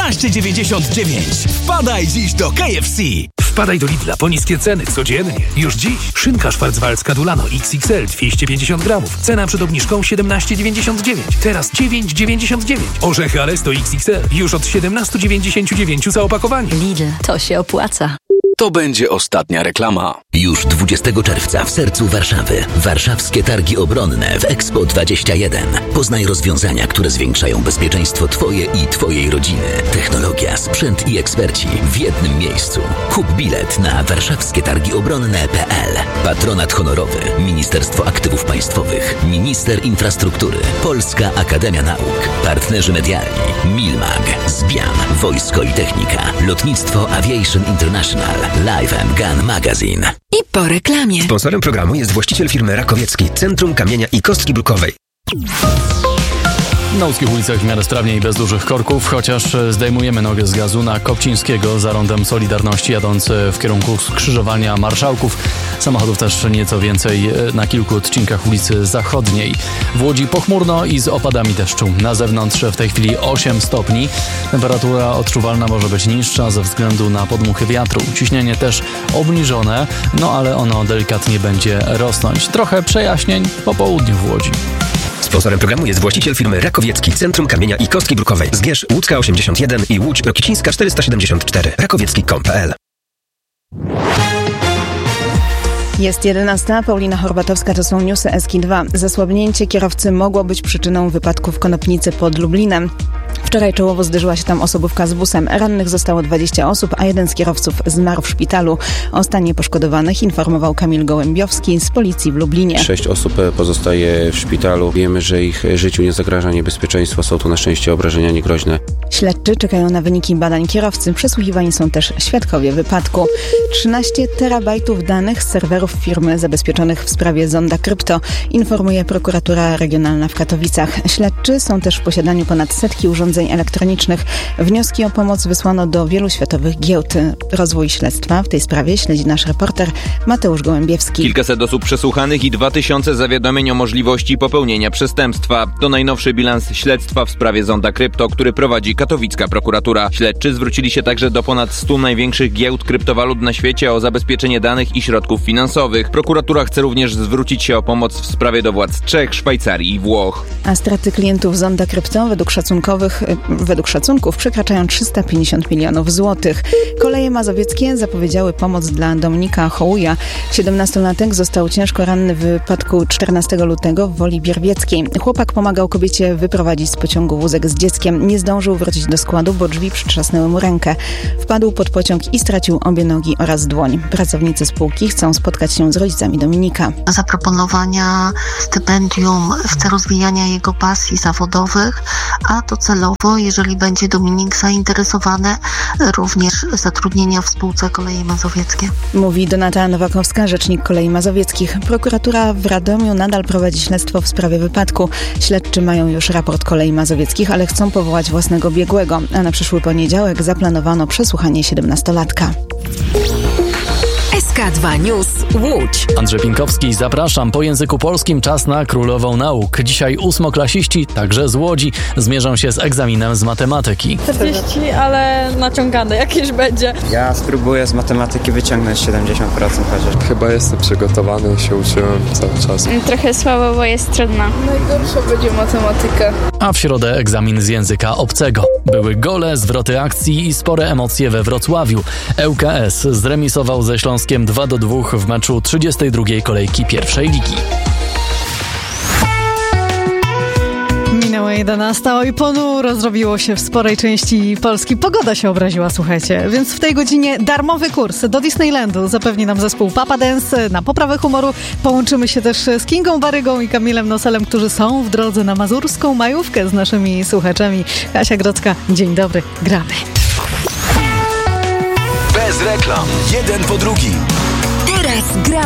14,99. Wpadaj dziś do KFC. Wpadaj do Lidla po niskie ceny codziennie. Już dziś szynka Schwarzwaldzka Dulano XXL 250 gramów. Cena przed obniżką 17,99. Teraz 9,99. Orzechy Alesto XXL już od 17,99 za opakowanie. Lidl, to się opłaca. To będzie ostatnia reklama. Już 20 czerwca w sercu Warszawy. Warszawskie Targi Obronne w Expo 21. Poznaj rozwiązania, które zwiększają bezpieczeństwo Twoje i Twojej rodziny. Technologia, sprzęt i eksperci w jednym miejscu. Kup bilet na warszawskietargiobronne.pl. Patronat honorowy Ministerstwo Aktywów Państwowych, Minister Infrastruktury, Polska Akademia Nauk, partnerzy medialni Milmag, Zbian, Wojsko i Technika, Lotnictwo Aviation International, Live & Gun Magazine. I po reklamie. Sponsorem programu jest właściciel firmy Rakowiecki, Centrum Kamienia i Kostki Brukowej. Na łódzkich ulicach w miarę sprawnie i bez dużych korków, chociaż zdejmujemy nogę z gazu na Kopcińskiego za rondem Solidarności, jadąc w kierunku skrzyżowania Marszałków. Samochodów też nieco więcej na kilku odcinkach ulicy Zachodniej. W Łodzi pochmurno i z opadami deszczu. Na zewnątrz w tej chwili 8 stopni. Temperatura odczuwalna może być niższa ze względu na podmuchy wiatru. Ciśnienie też obniżone, ale ono delikatnie będzie rosnąć. Trochę przejaśnień po południu w Łodzi. Sponsorem programu jest właściciel firmy Rakowiecki, Centrum Kamienia i Kostki Brukowej. Zgierz Łódzka 81 i Łódź Rokicińska 474. Rakowiecki.com.pl. Jest 11. Paulina Horbatowska, to są newsy Eski2. Zasłabnięcie kierowcy mogło być przyczyną wypadku w Konopnicy pod Lublinem. Wczoraj czołowo zderzyła się tam osobówka z busem. Rannych zostało 20 osób, a jeden z kierowców zmarł w szpitalu. O stanie poszkodowanych informował Kamil Gołębiowski z policji w Lublinie. 6 osób pozostaje w szpitalu. Wiemy, że ich życiu nie zagraża niebezpieczeństwo. Są tu na szczęście obrażenia niegroźne. Śledczy czekają na wyniki badań kierowcy. Przesłuchiwani są też świadkowie wypadku. 13 terabajtów danych z serwerów firmy zabezpieczonych w sprawie Zonda Krypto, informuje prokuratura regionalna w Katowicach. Śledczy są też w posiadaniu ponad setki urządzeń elektronicznych. Wnioski o pomoc wysłano do wielu światowych giełd. Rozwój śledztwa w tej sprawie śledzi nasz reporter Mateusz Gołębiewski. Kilkaset osób przesłuchanych i 2000 zawiadomień o możliwości popełnienia przestępstwa. To najnowszy bilans śledztwa w sprawie Zonda Krypto, który prowadzi katowicka prokuratura. Śledczy zwrócili się także do ponad 100 największych giełd kryptowalut na świecie o zabezpieczenie danych i środków finansowych. Prokuratura chce również zwrócić się o pomoc w sprawie do władz Czech, Szwajcarii i Włoch. A straty klientów Zonda Krypto według szacunków przekraczają 350 milionów złotych. Koleje mazowieckie zapowiedziały pomoc dla Dominika Hołuja. 17-latek został ciężko ranny w wypadku 14 lutego w Woli Bierwieckiej. Chłopak pomagał kobiecie wyprowadzić z pociągu wózek z dzieckiem. Nie zdążył wrócić do składu, bo drzwi przytrzasnęły mu rękę. Wpadł pod pociąg i stracił obie nogi oraz dłoń. Pracownicy spółki chcą spotkać się z rodzicami Dominika. Zaproponowania stypendium w celu rozwijania jego pasji zawodowych, a docelowo, jeżeli będzie Dominik zainteresowany, również zatrudnienia w spółce Koleje Mazowieckie. Mówi Donata Nowakowska, rzecznik Kolei Mazowieckich. Prokuratura w Radomiu nadal prowadzi śledztwo w sprawie wypadku. Śledczy mają już raport Kolei Mazowieckich, ale chcą powołać własnego biegłego, a na przyszły poniedziałek zaplanowano przesłuchanie 17-latka. SK2 News Łódź. Andrzej Pinkowski, zapraszam. Po języku polskim czas na królową nauk. Dzisiaj ósmoklasiści, także z Łodzi, zmierzą się z egzaminem z matematyki. 40, ale naciągane jakieś będzie. Ja spróbuję z matematyki wyciągnąć 70% chociaż. Chyba jestem przygotowany, się uczyłem cały czas. Trochę słabo, bo jest trudna. Najgorsza będzie matematyka. A w środę egzamin z języka obcego. Były gole, zwroty akcji i spore emocje we Wrocławiu. ŁKS zremisował ze Śląskiem 2-2 w meczu 32. kolejki pierwszej ligi. Minęła 11 i ponuro zrobiło się w sporej części Polski. Pogoda się obraziła, słuchajcie. Więc w tej godzinie darmowy kurs do Disneylandu zapewni nam zespół Papa Dance na poprawę humoru. Połączymy się też z Kingą Barygą i Kamilem Noselem, którzy są w drodze na mazurską majówkę z naszymi słuchaczami. Kasia Grodzka, dzień dobry, gramy. Bez reklam, jeden po drugim. Teraz gra.